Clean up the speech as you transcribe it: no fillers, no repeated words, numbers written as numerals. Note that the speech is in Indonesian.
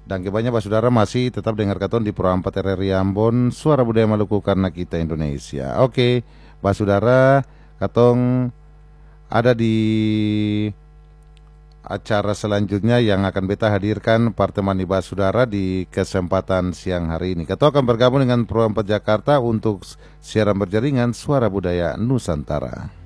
Dan kebanyakan saudara masih tetap dengar katon di Pro 4 RRI Ambon, Suara Budaya Maluku karena kita Indonesia. Oke, saudara, katong ada di acara selanjutnya yang akan beta hadirkan pertemuan iba saudara di kesempatan siang hari ini. Kita akan bergabung dengan Pro 4 Jakarta untuk siaran berjaringan Suara Budaya Nusantara.